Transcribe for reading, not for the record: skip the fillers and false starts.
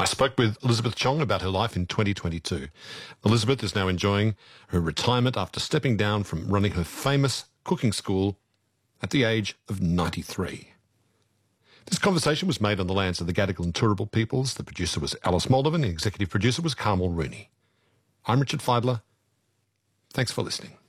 I spoke with Elizabeth Chong about her life in 2022. Elizabeth is now enjoying her retirement after stepping down from running her famous cooking school at the age of 93. This conversation was made on the lands of the Gadigal and Turrbal peoples. The producer was Alice Moldovan. The executive producer was Carmel Rooney. I'm Richard Feidler. Thanks for listening.